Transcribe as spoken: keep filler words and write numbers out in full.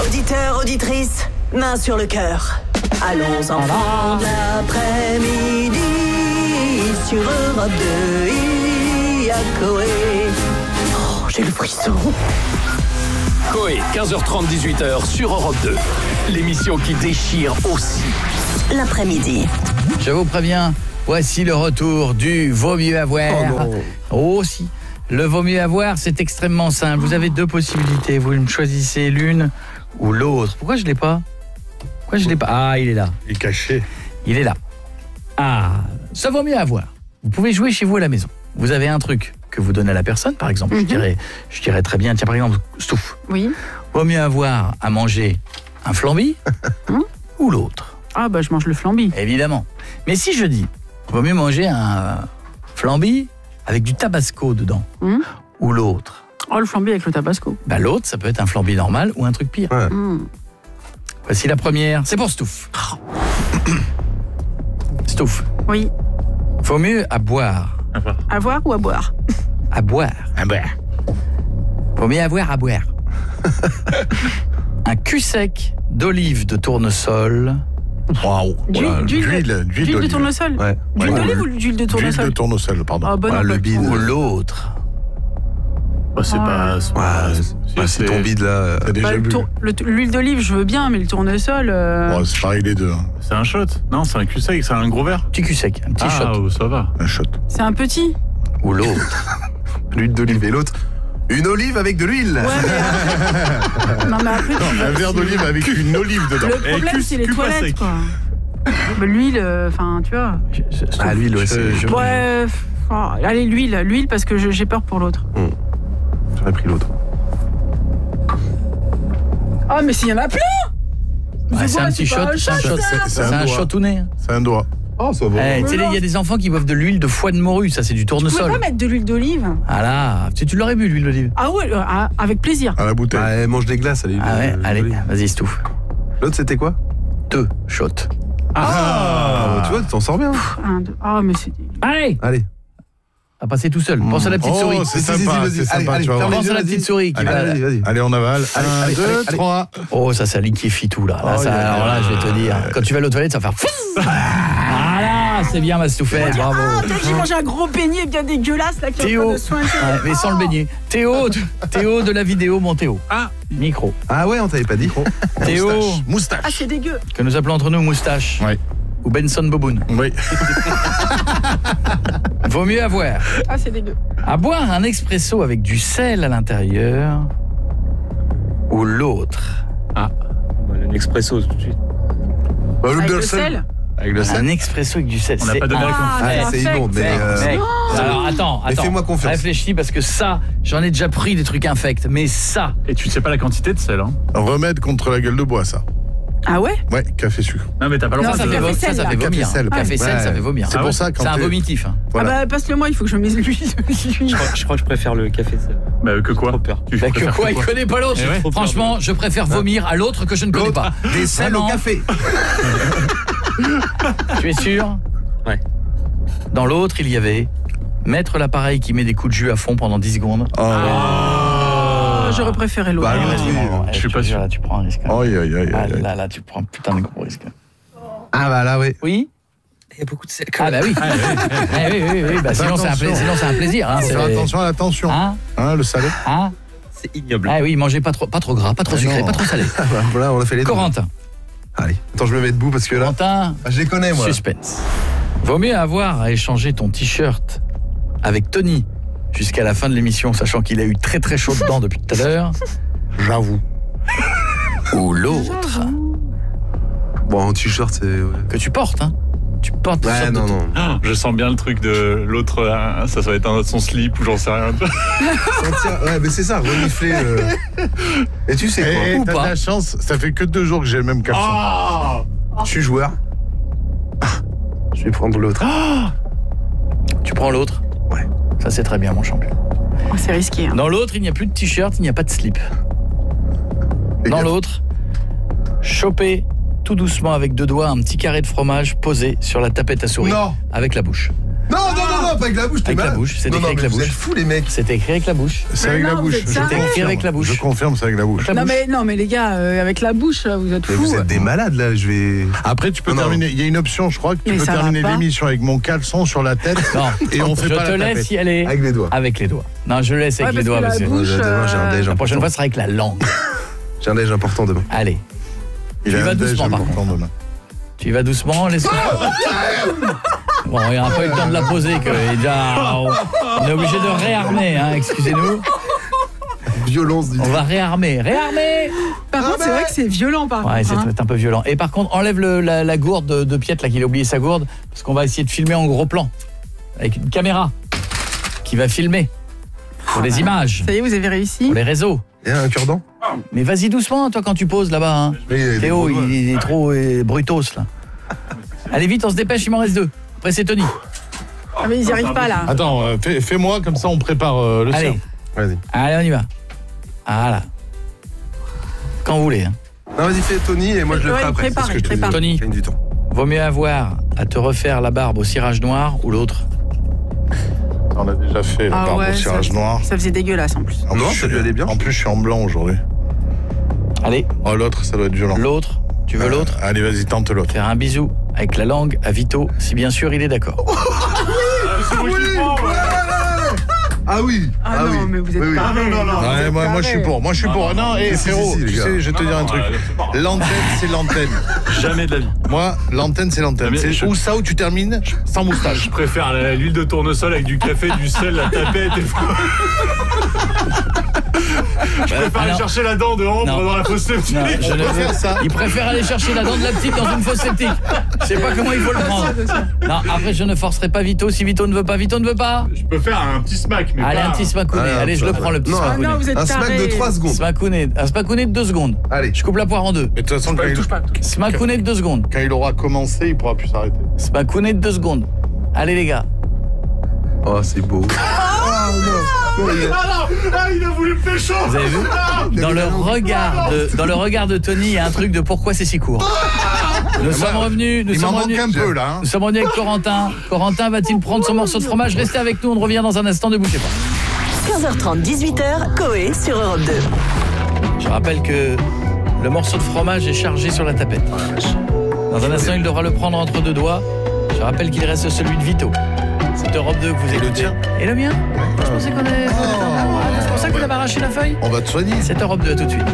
Auditeurs, auditrices, main sur le cœur. Allons enfants de l'après-midi. Sur Europe deux, il y a Coé. Oh, j'ai le frisson. Coé, quinze heures trente, dix-huit heures sur Europe deux. L'émission qui déchire aussi L'après-midi. Je vous préviens, voici le retour du Vaut mieux avoir. Oh non. Oh si. Le Vaut mieux avoir, c'est extrêmement simple. Vous avez deux possibilités. Vous me choisissez l'une ou l'autre. Pourquoi je l'ai pas Pourquoi je l'ai pas Ah, il est là. Il est caché. Il est là. Ah, ça vaut mieux avoir. Vous pouvez jouer chez vous à la maison. Vous avez un truc que vous donnez à la personne, par exemple. Mm-hmm. Je dirais, je dirais très bien, tiens, par exemple, Stouff. Oui. Vaut mieux avoir à manger un flambi ou l'autre. Ah bah je mange le flambi. Évidemment. Mais si je dis, vaut mieux manger un flambi avec du tabasco dedans, Mmh. ou l'autre. Oh, le flambi avec le tabasco. Bah l'autre, ça peut être un flambi normal ou un truc pire. Ouais. Mmh. Voici la première, c'est pour Stouff. Stouff, Oui. vaut mieux à boire. À voir ou à boire? À boire. À boire. Vaut mieux avoir à boire. Un cul sec d'olive de tournesol. Waouh. D'huile- Voilà, d'huile- D'huile D'huile de d'olive. tournesol? Ouais. D'huile Ouais. d'olive ou d'huile de D'huile tournesol? de tournesol, pardon. Ah, bonne Ouais, le idée. bide. Ou l'autre. Bah, c'est Oh pas... là c'est Ouais, pas- c'est- si, ouais, c'est ton bide là. T'as Bah, déjà le bu. tour- le- L'huile d'olive, je veux bien, mais le tournesol... euh, Ouais, c'est pareil les deux. hein. C'est un shot. Non, c'est un cul sec, c'est un gros verre. Petit cul sec, un petit Ah, shot. oh, ça va. Un shot. C'est un petit. Ou l'autre. L'huile d'olive et l'autre, une olive avec de l'huile. Ouais, mais... non, mais après... tu vas- Un verre d'olive avec une olive dedans. Le Et problème, cul- c'est les cul pas toilettes, sec. quoi. Bah, l'huile, enfin, tu vois... Je- je- Ah, l'huile, ouais, je- c'est- je- Ouais, oh, allez, l'huile, l'huile parce que je- j'ai peur pour l'autre. J'aurais pris l'autre. Ah, mais s'il y en a plein! Ouais, Je c'est vois, un petit c'est shot, pas un c'est un shot, shot, ça. c'est- c'est C'est un un doigt. shot au nez. C'est un doigt. Oh, ça va. Eh, tu sais, il y a des enfants qui boivent de l'huile de foie de morue, ça c'est du Tu pouvais tournesol. pas mettre de l'huile d'olive? Ah là, tu, tu l'aurais bu l'huile d'olive. Ah ouais, euh, ah, avec plaisir. À la bouteille. Bah, elle mange des glaces, elle est Ah ouais, l'huile allez, d'olive. vas-y, Stouff. L'autre, c'était quoi? Deux shots. Ah, tu vois, tu t'en sors bien. Un, deux. Ah, mais c'est... Allez, Allez. à passer tout seul. Pense à la petite Oh, souris. c'est Si, si, si, sympa, vas-y. c'est Allez, sympa, allez, tu vas ferme voir. les Pense à la vas-y. petite souris qui Allez, va- allez, vas-y. Allez, on avale. Allez, Un, allez, deux, allez, allez. trois. Oh, ça, ça liquéfie tout là. Là, Oh, ça, yeah, yeah, alors là, je vais te dire, quand tu vas aller aux toilettes, ça va faire. Ah là, c'est bien, ma Stouffette, bravo. Ah, peut-être j'ai mangé un gros beignet bien dégueulasse là qui est en Théo, train de soigner. Ouais, mais sans le beignet. Théo, de- Théo de la vidéo, mon Théo. Ah. Micro. Ah ouais, on t'avait pas dit. Théo, Moustache. Moustache. Ah, c'est dégueu. que nous appelons entre nous Moustache. Ouais. Ou Benson Boboun. Oui. Vaut mieux avoir Ah, c'est dégueu. à boire un expresso avec du sel à l'intérieur ou l'autre. Bah, un expresso tout de suite. Bah, l'huile Avec de le sel. sel. Avec le Un sel. expresso avec du sel. On n'a c'est pas donné la Ah, confiance. Ah, c'est infect. immonde, mais. Mec, euh, mec. Alors attends, Mais attends. fais-moi confiance. Réfléchis parce que ça, j'en ai déjà pris des trucs infects, mais ça, Et tu sais pas la quantité de sel, hein. Remède contre la gueule de bois, ça. Ah ouais? Ouais, café sucre. Non, mais t'as pas le Non, droit ça, de... ça, fait, café vo- ça, sel, ça là. fait Café vomir. sel. Café Ouais. sel, ça fait vomir. C'est Ah pour ouais. ça quand C'est un t'es- vomitif. hein. Voilà. Ah bah passe-le-moi, il faut que je mette l'huile d'olive. Je crois, je crois que je préfère le café sel. Bah, que quoi? Trop peur. Tu Bah que préfères quoi, il connaît pas l'autre. Eh ouais. Franchement, je préfère vomir à l'autre que je ne connais pas. Des sels au Vraiment. café. Tu es sûr? Ouais. Dans l'autre, il y avait mettre l'appareil qui met des coups de jus à fond pendant dix secondes. Oh, Ah, j'aurais préféré l'autre. Bah, Ah, oui, oui, oui, bon, je suis tu- pas sûr. Là, tu prends un risque. Aïe, aïe, aïe, Ah aïe. là, là, tu prends un putain de gros risque. Ah bah là, oui. Oui? Il y a beaucoup de sel quand Ah même. bah oui. Eh oui, oui, oui, oui. Bah, sinon, c'est un, pla- Attention. sinon, c'est un plaisir. Hein, Faut c'est- faire attention à la tension. Hein? Hein, le salé. Hein? C'est ignoble. Ah oui, mangez pas trop, pas trop gras, pas trop Ah sucré, non. pas trop salé. Ah bah, voilà, on a fait les deux. Corentin. Allez, attends, je me mets debout parce que là. Corentin, Ah, je les connais, moi. suspense. Vaut mieux avoir à échanger ton t-shirt avec Tony jusqu'à la fin de l'émission, sachant qu'il a eu très très chaud dedans depuis tout à l'heure, J'avoue. ou l'autre Bon, en t-shirt, c'est. Ouais, que tu portes, hein. Tu portes. une ouais sorte de non, t- non. Ah, je sens bien le truc de l'autre, hein, ça, ça va être un, son slip ou j'en sais rien. Sentir- Ouais, mais c'est ça, renifler. euh. Et tu sais quoi Et Ou t'as pas. de la chance, ça fait que deux jours que j'ai le même caleçon. Ah, Je suis joueur. Je vais prendre l'autre. Tu prends l'autre. Ouais. Ça c'est très bien, mon champion. Oh, c'est risqué. Hein. Dans l'autre, il n'y a plus de t-shirt, il n'y a pas de slip. Fais Dans gaffe. l'autre, choper tout doucement avec deux doigts un petit carré de fromage posé sur la tapette à souris Non. avec la bouche. Non, non, non, non, Non, pas avec la bouche, t'es Avec la malade. bouche, c'est Non, écrit non, avec mais la vous bouche. êtes fous, les mecs. C'est écrit avec la bouche. C'est Mais avec la non, bouche. vous êtes Je tarés. Écrit confirme. avec la bouche. Je confirme, c'est avec la bouche. La Non bouche. mais, non mais les gars, euh, avec la bouche, là, vous êtes Mais fous. vous êtes des malades, là, je vais. Après, tu peux Non, non. terminer. Il y a une option, je crois, que tu Mais peux ça va terminer pas. l'émission avec mon caleçon sur la tête. Non, Et on fait je pas te la laisse tapette. y aller Avec les doigts. avec les doigts. Non, je le laisse Ouais, avec les parce doigts. que la parce que bouche, Demain, j'ai un euh, déj La prochaine important. fois, ce sera avec la langue. J'ai un déj important demain. Allez, Il Tu a vas un déj doucement, par important demain. tu y vas doucement. Laisse... Bon, il n'y a pas eu le temps de la poser. Que, il est déjà, on est obligé de réarmer, hein, excusez-nous. Violence du On va réarmer. Réarmer Par contre, c'est vrai que c'est violent par Ouais, contre. c'est hein. c'est un peu violent. Et par contre, enlève le, la, la gourde de, de Piette, là, qu'il a oublié sa gourde, parce qu'on va essayer de filmer en gros plan. Avec une caméra qui va filmer. Pour les images, Ça y est, vous avez réussi. pour les réseaux. Et un cure-dent. Mais vas-y doucement, toi, quand tu poses là-bas. Hein. Théo, il, il est trop euh, brutos, là. Allez vite, on se dépêche, il m'en reste deux. Après, c'est Tony. Ah mais ils n'y arrivent pas là. Attends, euh, fais- fais-moi, comme ça on prépare euh, le Allez, sien. Vas-y. allez, on y va. Voilà. Quand vous voulez. Hein. Non, vas-y, fais Tony et moi je le Ouais, ferai après. prépare, c'est ce que je te prépare. dis. Tony. Je gagne du temps. Vaut mieux avoir à te refaire la barbe au cirage noir ou l'autre. On a déjà fait la Ah barbe ouais, au cirage ça, noir. ça faisait dégueulasse en plus. En Non, plus, ça je lui suis- allait bien. En plus, je suis en blanc aujourd'hui. Allez, Oh, l'autre, ça doit être violent. l'autre. Tu veux Euh, l'autre? Allez, vas-y, tente l'autre. Faire un bisou avec la langue à Vito, si bien sûr il est d'accord. C'est moi qui prends, ouais. Ah oui. Ah, non, oui. mais vous êtes Oui, oui. tarés. non, non, non. Ouais, moi, moi, je suis pour. Moi, je suis pour. Non, et Si, si, frérot, si, les tu gars. sais, je vais te Non, dire un non, truc. ouais, c'est pas grave. L'antenne, c'est l'antenne. Jamais de la vie. Moi, l'antenne, c'est l'antenne. Mais C'est je- où ça où tu termines sans moustache. Je préfère la- l'huile de tournesol avec du café, du sel, la tapette et Je préfère aller alors- chercher la dent de Ambre Non. dans la fosse septique. Non, je ne peut veux faire ça. Il préfère aller chercher la dent de la petite dans une fosse septique. Je sais pas comment il faut le prendre. Non, après je ne forcerai pas Vito. Si Vito ne veut pas, Vito ne veut pas. Je peux faire un petit smack, mais Allez, pas... un petit smacounet. Ah, Allez, je le ça, prends le petit non, Ah smacounet. non, vous êtes Un smack tarés. de trois secondes. Smacounet, un smacounet de deux secondes. Allez. Je coupe la poire en deux. Mais de toute façon, quand il, Smacounet de deux secondes. quand il aura commencé, il pourra plus s'arrêter. Smacounet de deux secondes. Allez les gars. Oh, c'est beau. Ah non, ah, il a voulu me pécho. Vous avez vu? Dans le regard de, dans le regard de Tony, il y a un truc de pourquoi c'est si court. Nous sommes revenus, nous Il m'en sommes manque revenus. un peu là. hein. Nous sommes revenus avec Corentin. Corentin va-t-il prendre son morceau de fromage? Restez avec nous, on revient dans un instant, ne bougez pas. quinze heures trente, dix-huit heures, Coé sur Europe deux. Je rappelle que le morceau de fromage est chargé sur la tapette. Dans un instant, il devra le prendre entre deux doigts. Je rappelle qu'il reste celui de Vito. C'est Europe deux que vous écoutez. le tien Et le mien? Je pensais qu'on avait... C'est pour ça que vous avez arraché la feuille? On va te soigner. C'est Europe deux, à tout de suite.